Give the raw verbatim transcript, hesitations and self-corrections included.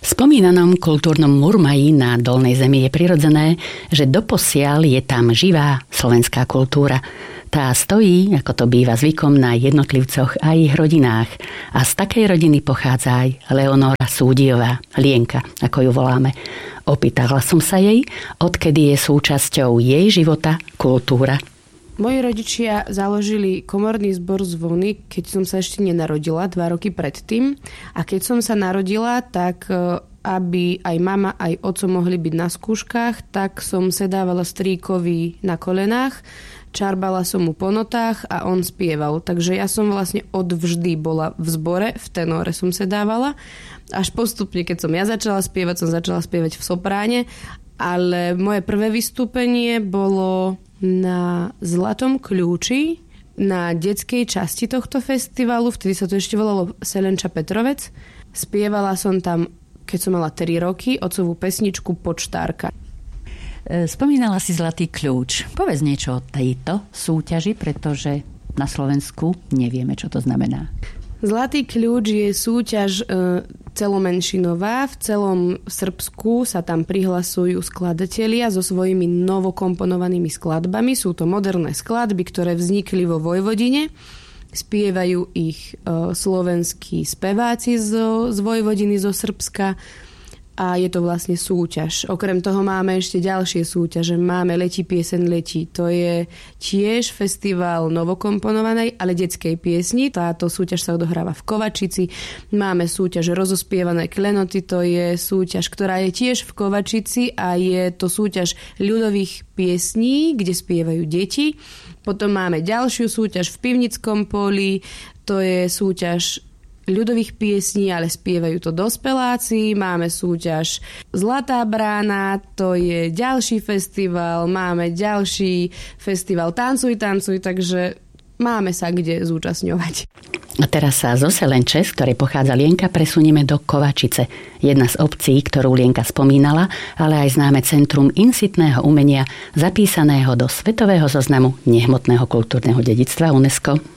V spomínanom kultúrnom Murmaji na Dolnej Zemi je prirodzené, že doposiaľ je tam živá slovenská kultúra. Tá stojí, ako to býva zvykom, na jednotlivcoch a ich rodinách. A z takej rodiny pochádza aj Leonora Súdiová, Lienka, ako ju voláme. Opýtala som sa jej, odkedy je súčasťou jej života kultúra. Moji rodičia založili komorný zbor Zvony, keď som sa ešte nenarodila, dva roky predtým. A keď som sa narodila, tak aby aj mama, aj oco mohli byť na skúškach, tak som sedávala strýkovi na kolenách, čarbala som mu po notách a on spieval. Takže ja som vlastne odvždy bola v zbore, v tenóre som sedávala. Až postupne, keď som ja začala spievať, som začala spievať v sopráne. Ale moje prvé vystúpenie bolo na Zlatom kľúči, na detskej časti tohto festivalu, vtedy sa to ešte volalo Selenča Petrovec. Spievala som tam, keď som mala tri roky, otcovú pesničku Počtárka. Spomínala si Zlatý kľúč. Povedz niečo o tejto súťaži, pretože na Slovensku nevieme, čo to znamená. Zlatý kľúč je súťaž e, celomenšinová. V celom Srbsku sa tam prihlasujú skladatelia so svojimi novokomponovanými skladbami. Sú to moderné skladby, ktoré vznikli vo Vojvodine. Spievajú ich e, slovenskí speváci zo, z Vojvodiny, zo Srbska. A je to vlastne súťaž. Okrem toho máme ešte ďalšie súťaže. Máme Letí pieseň letí. To je tiež festival novokomponovanej, ale detskej piesni. Táto súťaž sa odohráva v Kovačici. Máme súťaž Rozospievané klenoty. To je súťaž, ktorá je tiež v Kovačici a je to súťaž ľudových piesní, kde spievajú deti. Potom máme ďalšiu súťaž v Pivnickom poli. To je súťaž ľudových piesní, ale spievajú to dospeláci. Máme súťaž Zlatá brána, to je ďalší festival. Máme ďalší festival Tancuj, tancuj, takže máme sa kde zúčastňovať. A teraz sa zo Selenče, z ktorej pochádza Lienka, presunieme do Kovačice. Jedna z obcí, ktorú Lienka spomínala, ale aj známe centrum insitného umenia, zapísaného do Svetového zoznamu nehmotného kultúrneho dedičstva UNESCO.